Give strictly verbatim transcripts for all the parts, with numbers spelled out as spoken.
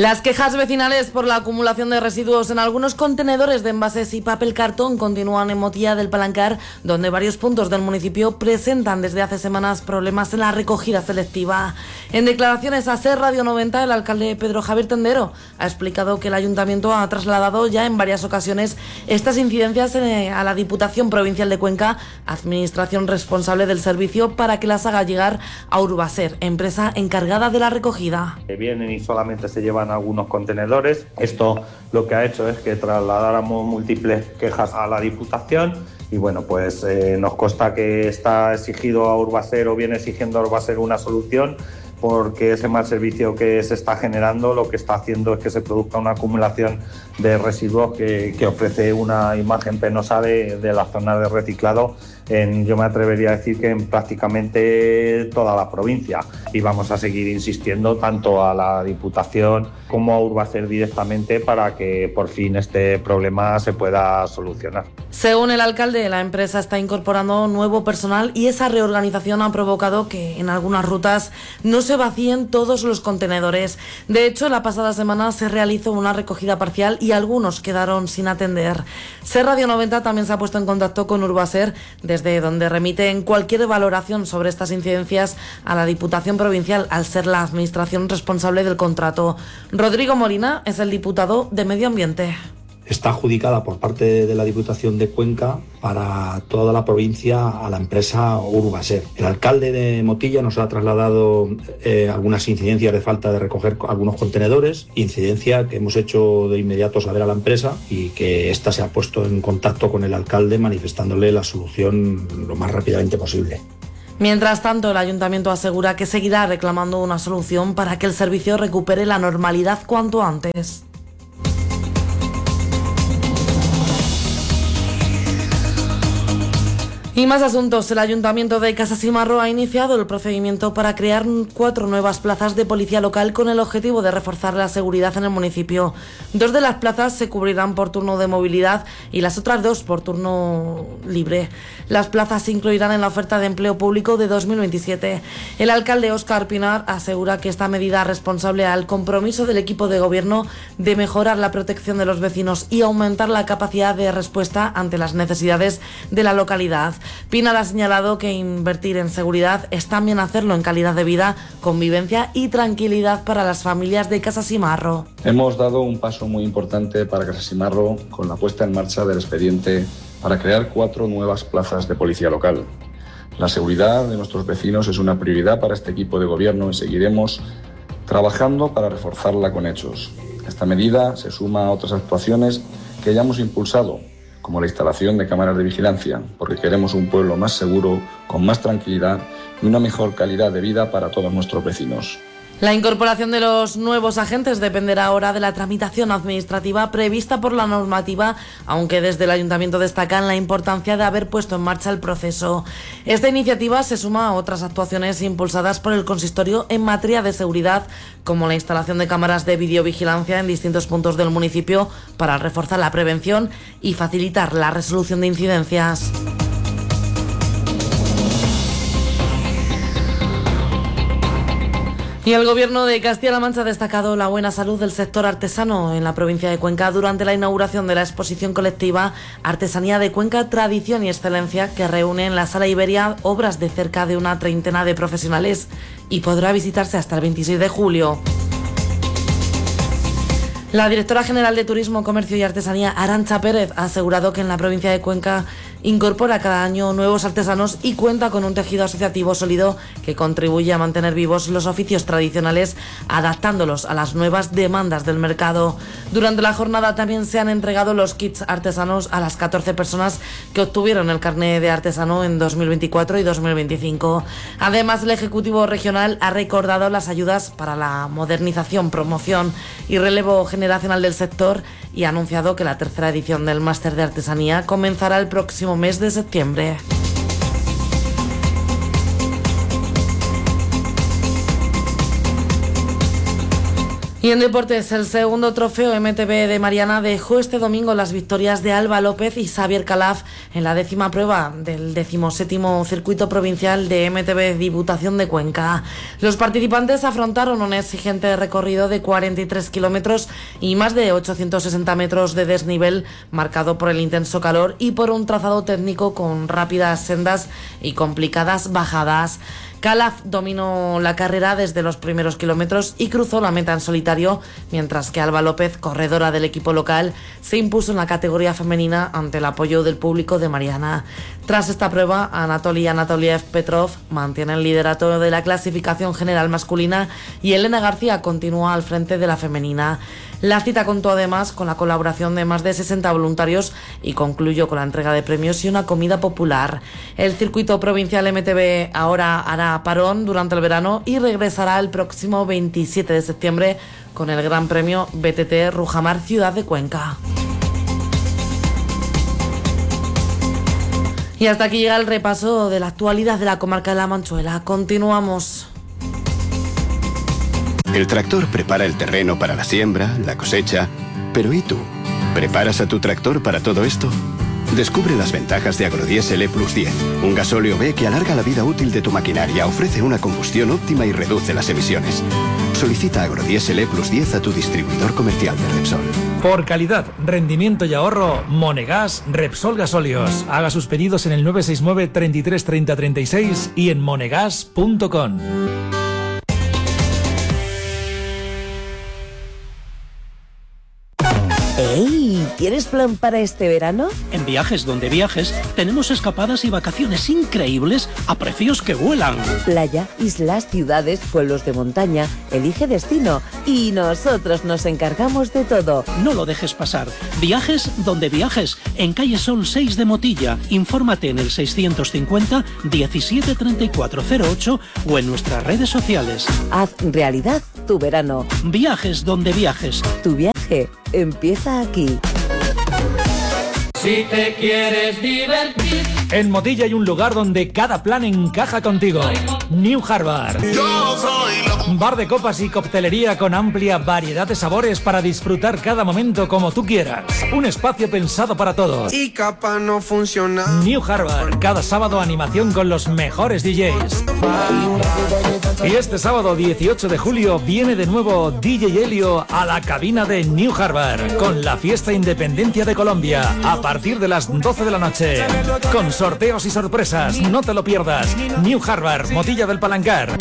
Las quejas vecinales por la acumulación de residuos en algunos contenedores de envases y papel cartón continúan en Motilla del Palancar, donde varios puntos del municipio presentan desde hace semanas problemas en la recogida selectiva. En declaraciones a SER Radio noventa, el alcalde Pedro Javier Tendero ha explicado que el ayuntamiento ha trasladado ya en varias ocasiones estas incidencias a la Diputación Provincial de Cuenca, administración responsable del servicio, para que las haga llegar a Urbaser, empresa encargada de la recogida. Vienen y solamente se llevan algunos contenedores. Esto lo que ha hecho es que trasladáramos múltiples quejas a la Diputación y bueno, pues eh, nos consta que está exigido a Urbaser o viene exigiendo a Urbaser una solución, porque ese mal servicio que se está generando lo que está haciendo es que se produzca una acumulación de residuos que, que ofrece una imagen penosa de, de la zona de reciclado en, yo me atrevería a decir que en prácticamente toda la provincia, y vamos a seguir insistiendo tanto a la Diputación como a Urbaser directamente para que por fin este problema se pueda solucionar. Según el alcalde, la empresa está incorporando nuevo personal y esa reorganización ha provocado que en algunas rutas no se vacíen todos los contenedores. De hecho, la pasada semana se realizó una recogida parcial y algunos quedaron sin atender. SER Radio noventa también se ha puesto en contacto con Urbaser, desde donde remiten cualquier valoración sobre estas incidencias a la Diputación Provincial, al ser la administración responsable del contrato. Rodrigo Molina es el diputado de Medio Ambiente. Está adjudicada por parte de la Diputación de Cuenca para toda la provincia a la empresa Urbaser. El alcalde de Motilla nos ha trasladado eh, algunas incidencias de falta de recoger algunos contenedores, incidencia que hemos hecho de inmediato saber a la empresa y que ésta se ha puesto en contacto con el alcalde manifestándole la solución lo más rápidamente posible. Mientras tanto, el ayuntamiento asegura que seguirá reclamando una solución para que el servicio recupere la normalidad cuanto antes. Y más asuntos. El Ayuntamiento de Casassimarro ha iniciado el procedimiento para crear cuatro nuevas plazas de policía local con el objetivo de reforzar la seguridad en el municipio. Dos de las plazas se cubrirán por turno de movilidad y las otras dos por turno libre. Las plazas se incluirán en la oferta de empleo público de dos mil veintisiete. El alcalde Óscar Pinar asegura que esta medida es responsable al compromiso del equipo de gobierno de mejorar la protección de los vecinos y aumentar la capacidad de respuesta ante las necesidades de la localidad. Pinar ha señalado que invertir en seguridad es también hacerlo en calidad de vida, convivencia y tranquilidad para las familias de Casassimarro. Hemos dado un paso muy importante para Casassimarro con la puesta en marcha del expediente para crear cuatro nuevas plazas de policía local. La seguridad de nuestros vecinos es una prioridad para este equipo de gobierno y seguiremos trabajando para reforzarla con hechos. Esta medida se suma a otras actuaciones que hayamos impulsado, como la instalación de cámaras de vigilancia, porque queremos un pueblo más seguro, con más tranquilidad y una mejor calidad de vida para todos nuestros vecinos. La incorporación de los nuevos agentes dependerá ahora de la tramitación administrativa prevista por la normativa, aunque desde el Ayuntamiento destacan la importancia de haber puesto en marcha el proceso. Esta iniciativa se suma a otras actuaciones impulsadas por el consistorio en materia de seguridad, como la instalación de cámaras de videovigilancia en distintos puntos del municipio para reforzar la prevención y facilitar la resolución de incidencias. Y el Gobierno de Castilla-La Mancha ha destacado la buena salud del sector artesano en la provincia de Cuenca durante la inauguración de la exposición colectiva Artesanía de Cuenca, Tradición y Excelencia, que reúne en la Sala Iberia obras de cerca de una treintena de profesionales y podrá visitarse hasta el veintiséis de julio. La directora general de Turismo, Comercio y Artesanía, Arantxa Pérez, ha asegurado que en la provincia de Cuenca incorpora cada año nuevos artesanos y cuenta con un tejido asociativo sólido que contribuye a mantener vivos los oficios tradicionales, adaptándolos a las nuevas demandas del mercado. Durante la jornada también se han entregado los kits artesanos a las catorce personas que obtuvieron el carnet de artesano en dos mil veinticuatro y dos mil veinticinco. Además, el Ejecutivo Regional ha recordado las ayudas para la modernización, promoción y relevo generacional del sector y ha anunciado que la tercera edición del Máster de Artesanía comenzará el próximo mes de septiembre. Y en deportes, el segundo trofeo M T B de Mariana dejó este domingo las victorias de Alba López y Xavier Calaf en la décima prueba del decimoséptimo circuito provincial de M T B Diputación de Cuenca. Los participantes afrontaron un exigente recorrido de cuarenta y tres kilómetros y más de ochocientos sesenta metros de desnivel, marcado por el intenso calor y por un trazado técnico con rápidas sendas y complicadas bajadas. Calaf dominó la carrera desde los primeros kilómetros y cruzó la meta en solitario, mientras que Alba López, corredora del equipo local, se impuso en la categoría femenina ante el apoyo del público de Mariana. Tras esta prueba, Anatoly Anatoliev Petrov mantiene el liderato de la clasificación general masculina y Elena García continúa al frente de la femenina. La cita contó además con la colaboración de más de sesenta voluntarios y concluyó con la entrega de premios y una comida popular. El circuito provincial M T B ahora hará parón durante el verano y regresará el próximo veintisiete de septiembre con el Gran Premio B T T Rujamar Ciudad de Cuenca. Y hasta aquí llega el repaso de la actualidad de la comarca de La Manchuela. Continuamos. El tractor prepara el terreno para la siembra, la cosecha. Pero ¿y tú? ¿Preparas a tu tractor para todo esto? Descubre las ventajas de Agrodiesel E plus diez, un gasóleo B que alarga la vida útil de tu maquinaria, ofrece una combustión óptima y reduce las emisiones. Solicita Agrodiesel E plus diez a tu distribuidor comercial de Repsol. Por calidad, rendimiento y ahorro, Monegas Repsol Gasóleos. Haga sus pedidos en el nueve seis nueve, treinta y tres, treinta, treinta y seis y en monegas punto com. ¡Ey! ¿Tienes plan para este verano? En Viajes Donde Viajes tenemos escapadas y vacaciones increíbles a precios que vuelan. Playa, islas, ciudades, pueblos de montaña. Elige destino y nosotros nos encargamos de todo. No lo dejes pasar. Viajes Donde Viajes, en calle Sol seis de Motilla. Infórmate en el seiscientos cincuenta, diecisiete, treinta y cuatro cero ocho o en nuestras redes sociales. Haz realidad tu verano. Viajes Donde Viajes. Tu viaje empieza aquí. Si te quieres divertir. En Motilla hay un lugar donde cada plan encaja contigo. New Harvard. Bar de copas y coctelería con amplia variedad de sabores para disfrutar cada momento como tú quieras. Un espacio pensado para todos. Y capaz no funciona. New Harvard. Cada sábado animación con los mejores D Js. Y este sábado dieciocho de julio viene de nuevo D J Helio a la cabina de New Harvard con la fiesta Independencia de Colombia a partir de las doce de la noche. Con sorteos y sorpresas, no te lo pierdas. New Harvard, Motilla del Palancar.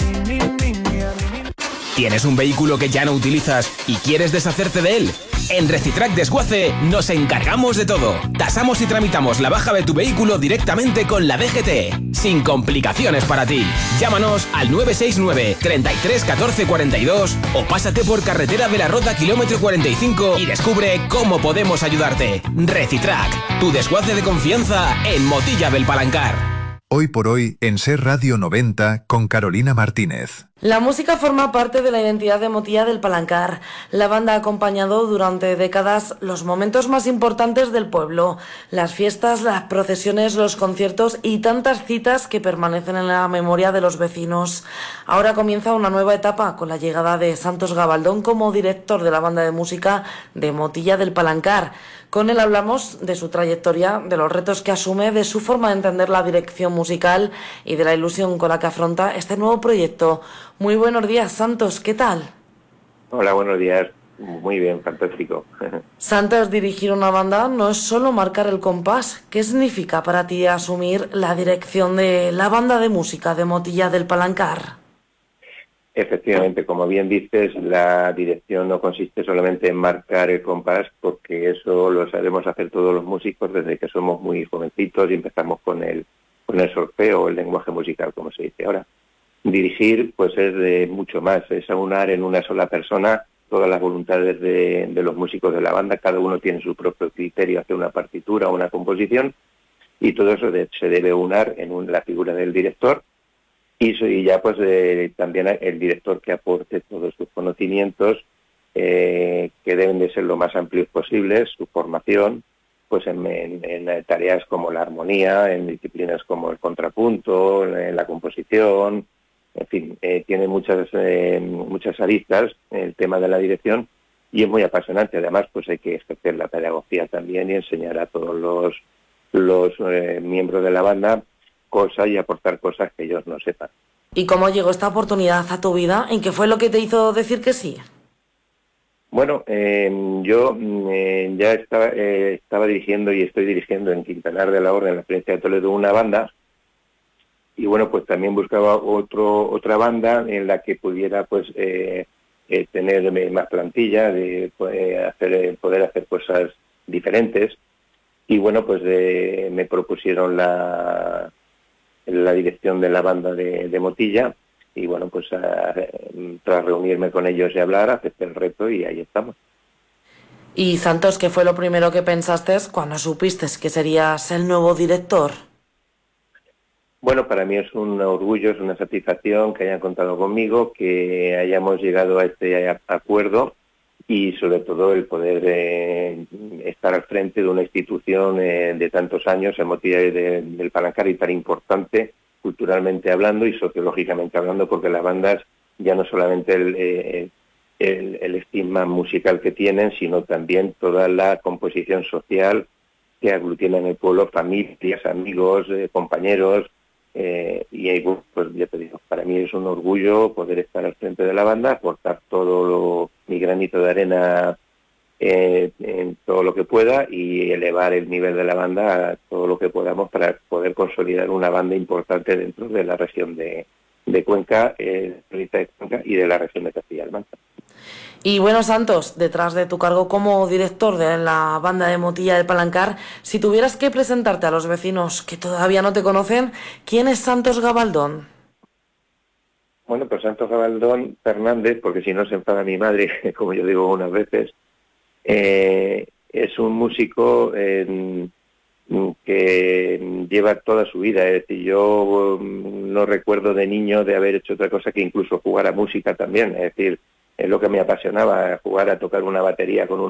¿Tienes un vehículo que ya no utilizas y quieres deshacerte de él? En Recitrac Desguace nos encargamos de todo. Tasamos y tramitamos la baja de tu vehículo directamente con la D G T, sin complicaciones para ti. Llámanos al nueve seis nueve, treinta y tres, catorce, cuarenta y dos o pásate por Carretera de la Rota kilómetro cuarenta y cinco y descubre cómo podemos ayudarte. Recitrac, tu desguace de confianza en Motilla del Palancar. Hoy por hoy en Ser Radio noventa con Carolina Martínez. La música forma parte de la identidad de Motilla del Palancar. La banda ha acompañado durante décadas los momentos más importantes del pueblo, las fiestas, las procesiones, los conciertos y tantas citas que permanecen en la memoria de los vecinos. Ahora comienza una nueva etapa con la llegada de Santos Gabaldón como director de la banda de música de Motilla del Palancar. Con él hablamos de su trayectoria, de los retos que asume, de su forma de entender la dirección musical y de la ilusión con la que afronta este nuevo proyecto. Muy buenos días, Santos, ¿qué tal? Hola, buenos días. Muy bien, fantástico. Santos, dirigir una banda no es solo marcar el compás. ¿Qué significa para ti asumir la dirección de la banda de música de Motilla del Palancar? Efectivamente, como bien dices, la dirección no consiste solamente en marcar el compás, porque eso lo sabemos hacer todos los músicos desde que somos muy jovencitos y empezamos con el, con el solfeo o el lenguaje musical, como se dice ahora. Dirigir, pues es de mucho más, es aunar en una sola persona todas las voluntades de, de los músicos de la banda. Cada uno tiene su propio criterio hacia una partitura o una composición, y todo eso de, se debe unar en un, la figura del director. Y, y ya pues eh, también el director que aporte todos sus conocimientos, eh, que deben de ser lo más amplios posibles, su formación, pues en, en, en tareas como la armonía, en disciplinas como el contrapunto, en la composición, en fin, eh, tiene muchas eh, muchas aristas el tema de la dirección y es muy apasionante. Además, pues hay que ejercer la pedagogía también y enseñar a todos los, los eh, miembros de la banda cosas y aportar cosas que ellos no sepan. ¿Y cómo llegó esta oportunidad a tu vida? ¿En qué fue lo que te hizo decir que sí? Bueno, eh, yo eh, ya estaba, eh, estaba dirigiendo y estoy dirigiendo en Quintanar de la Orden, en la provincia de Toledo, una banda. Y bueno, pues también buscaba otro otra banda en la que pudiera pues eh, eh, tener más plantilla, de eh, hacer, poder hacer cosas diferentes. Y bueno, pues eh, me propusieron la, la dirección de la banda de, de Motilla. Y bueno, pues a, tras reunirme con ellos y hablar, acepté el reto y ahí estamos. Y Santos, ¿qué fue lo primero que pensaste cuando supiste que serías el nuevo director? Bueno, para mí es un orgullo, es una satisfacción que hayan contado conmigo, que hayamos llegado a este acuerdo y sobre todo el poder eh, estar al frente de una institución eh, de tantos años, el Motilla de, del Palancar, y tan importante culturalmente hablando y sociológicamente hablando, porque las bandas ya no solamente el, eh, el, el estigma musical que tienen, sino también toda la composición social que aglutina en el pueblo, familias, amigos, eh, compañeros. Eh, y ahí, pues ya te digo, para mí es un orgullo poder estar al frente de la banda, aportar todo lo, mi granito de arena eh, en todo lo que pueda y elevar el nivel de la banda a todo lo que podamos para poder consolidar una banda importante dentro de la región de, de Cuenca, eh, de Cuenca y de la región de Castilla-La Mancha. Y bueno, Santos, detrás de tu cargo como director de la banda de Motilla del Palancar, si tuvieras que presentarte a los vecinos que todavía no te conocen, ¿quién es Santos Gabaldón? Bueno, pues Santos Gabaldón Fernández, porque si no se enfada mi madre, como yo digo unas veces, eh, es un músico eh, que lleva toda su vida. Es decir, yo no recuerdo de niño de haber hecho otra cosa que incluso jugar a música también. Es decir, es lo que me apasionaba, jugar a tocar una batería con un